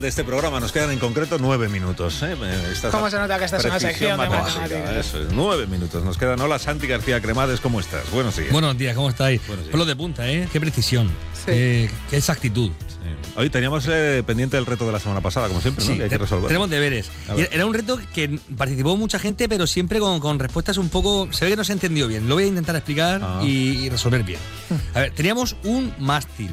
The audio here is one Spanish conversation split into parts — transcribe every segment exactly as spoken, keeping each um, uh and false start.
De este programa nos quedan en concreto nueve minutos. ¿eh? ¿Cómo se nota que esta es una sección de matemáticas? Eso es, nueve minutos nos quedan. Hola, Santi García Cremades, ¿cómo estás? Buenos días. Buenos días, ¿cómo estáis? Buenos días. Pelos de punta, ¿eh? Qué precisión, Sí. eh, qué exactitud. Sí. Hoy teníamos eh, pendiente el reto de la semana pasada, como siempre, ¿no? Sí, Que hay que te- resolver. tenemos deberes. A ver. Y era un reto que participó mucha gente, pero siempre con, con respuestas un poco... Se ve que no se entendió bien. Lo voy a intentar explicar Ah. y, y resolver bien. A ver, teníamos un mástil,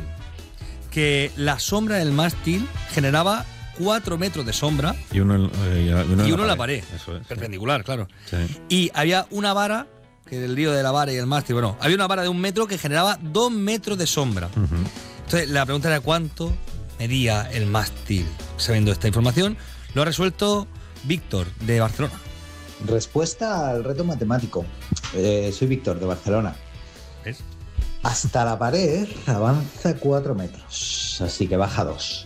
que la sombra del mástil generaba cuatro metros de sombra Y uno, eh, y uno, y uno en la pared. Eso es. Perpendicular, claro. Sí. Y había una vara, que el lío de la vara y el mástil, bueno, había una vara de un metro que generaba dos metros de sombra. Ujú. Entonces, la pregunta era cuánto medía el mástil. Sabiendo esta información, lo ha resuelto Víctor, de Barcelona. Respuesta al reto matemático. Eh, soy Víctor, de Barcelona. ¿Ves? Hasta la pared avanza cuatro metros, así que baja dos.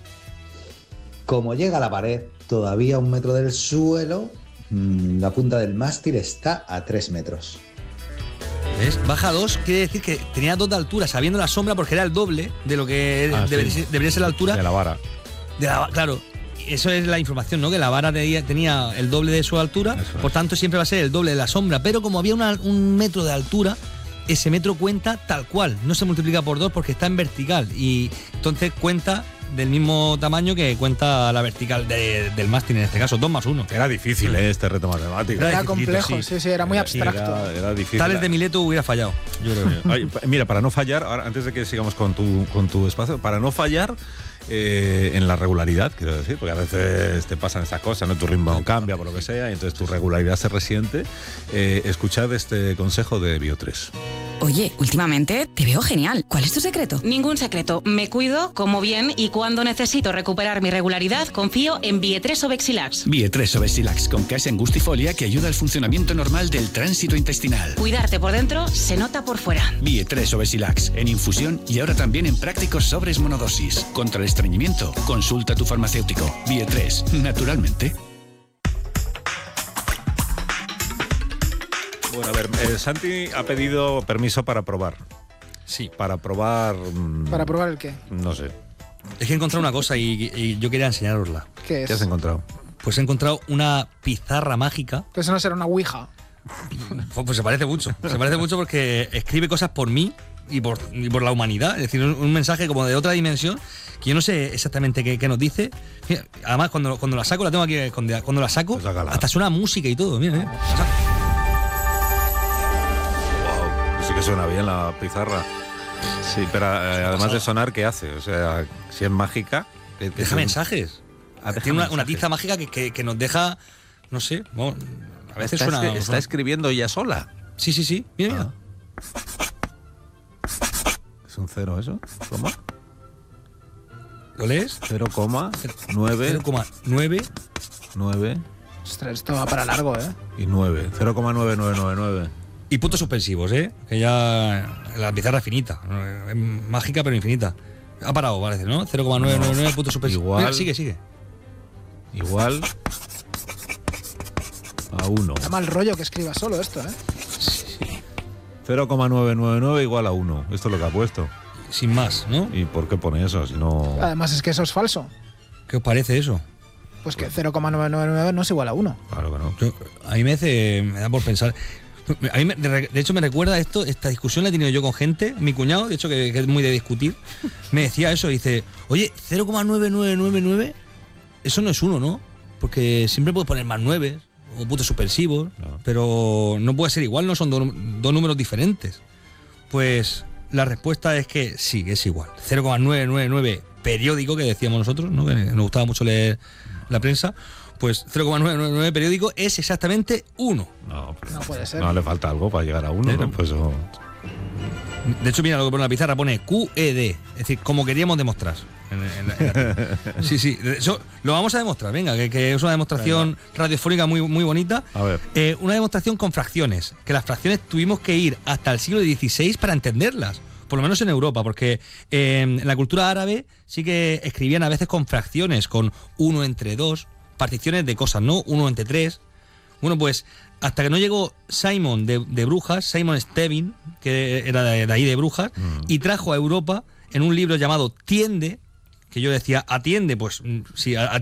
Como llega a la pared, todavía a un metro del suelo, mmm, la punta del mástil está a tres metros. ¿Ves? Baja dos, quiere decir que tenía dos de altura, sabiendo la sombra, porque era el doble de lo que Ah, debería, sí. ser- debería ser la altura. De la vara. De la, claro, eso es la información, ¿no? Que la vara tenía, tenía el doble de su altura, Eso es. por tanto siempre va a ser el doble de la sombra. Pero como había una- un metro de altura, ese metro cuenta tal cual, no se multiplica por dos porque está en vertical y entonces cuenta del mismo tamaño que cuenta la vertical de- del mástil en este caso, dos más uno. Era difícil, ¿eh? Este reto matemático. Era Era dificilito, complejo, sí. sí, sí, era muy Era- abstracto. Era, era difícil. Tales de Mileto hubiera fallado, yo creo. Ay, pa- mira, para no fallar, ahora, antes de que sigamos con tu, con tu espacio, para no fallar eh, en la regularidad, quiero decir, porque a veces te pasan estas cosas, ¿no? Tu ritmo cambia por lo que sea, y entonces tu regularidad se resiente. Eh, escuchad este consejo de Bio tres. Oye, últimamente te veo genial. ¿Cuál es tu secreto? Ningún secreto. Me cuido, como bien y cuando necesito recuperar mi regularidad, confío en Vie tres o Vexilax. Vie tres o Vexilax con casa angustifolia que ayuda al funcionamiento normal del tránsito intestinal. Cuidarte por dentro se nota por fuera. Vie tres o Vexilax en infusión y ahora también en prácticos sobres monodosis. Contra el estreñimiento, consulta a tu farmacéutico. Vie tres, naturalmente. Bueno, a ver, eh, Santi ha pedido permiso para probar. Sí. Para probar. mm, ¿Para probar el qué? No sé. Es que he encontrado una cosa y, y yo quería enseñarosla. ¿Qué es? ¿Qué has encontrado? Pues he encontrado una pizarra mágica. Pues eso no será una ouija. Pues, pues se parece mucho. Se parece mucho porque escribe cosas por mí y por, y por la humanidad. Es decir, un, un mensaje como de otra dimensión que yo no sé exactamente qué, qué nos dice. Mira, además, cuando, cuando la saco, la tengo aquí escondida. Cuando la saco, Pues sácala. hasta suena música y todo. Mira, mira. La saco. Wow, sí que suena bien la pizarra. Sí, pero eh, además de sonar, ¿qué hace? O sea, si es mágica. ¿qué- qué Deja tiene? mensajes. Ah, deja Tiene una, una mensajes. tiza mágica que, que, que nos deja, no sé, vamos, a veces Está, suena... escri- está suena- escribiendo ella sola. Sí, sí, sí. Mira, mira. ¿Es un cero eso? ¿Cómo? ¿Lo lees? cero coma nueve cero coma nueve. nueve Ostras, esto va para largo, ¿eh? y nueve. cero coma nueve nueve nueve nueve. Y puntos suspensivos, ¿eh? Que ya la pizarra es finita. ¿no? Es mágica, pero infinita. Ha parado, parece, ¿no? cero coma nueve nueve nueve puntos suspensivos. Igual. Mira, sigue, sigue. Igual a uno. Da mal rollo que escriba solo esto, ¿eh? cero coma nueve nueve nueve igual a uno. Esto es lo que ha puesto. Sin más, ¿no? ¿Y por qué pone eso? Si no. Además es que eso es falso. ¿Qué os parece eso? Pues que cero coma novecientos noventa y nueve no es igual a uno. Claro que no. Yo- a mí me hace, me da por pensar. A mí me- de, de hecho me recuerda esto, esta discusión la he tenido yo con gente, mi cuñado, de hecho que, que es muy de discutir, me decía eso, dice, oye, cero coma nueve nueve nueve nueve, eso no es uno, ¿no? Porque siempre puedes poner más nueve o puntos suspensivos, No. pero no puede ser igual, no son do- dos números diferentes. Pues la respuesta es que sí, es igual. cero coma nueve nueve nueve periódico, que decíamos nosotros, ¿no? Que nos gustaba mucho leer la prensa, pues cero coma nueve nueve nueve periódico es exactamente uno. No, pero No puede ser. No le falta algo para llegar a uno, Eh, ¿no? no. Pues eso. De hecho, mira lo que pone en la pizarra, pone Q E D, es decir, como queríamos demostrar. En- en la- en la- sí, sí, eso lo vamos a demostrar, venga, que, que es una demostración radiofónica muy, muy bonita. A ver. Eh, una demostración con fracciones, que las fracciones tuvimos que ir hasta el siglo dieciséis para entenderlas, por lo menos en Europa, porque eh, en la cultura árabe sí que escribían a veces con fracciones, con uno entre dos, particiones de cosas, ¿no? Uno entre tres. Bueno, pues hasta que no llegó Simon de, de Brujas, Simon Stevin, que era de, de ahí de Brujas, Mm. y trajo a Europa en un libro llamado Tiende, que yo decía, atiende, pues si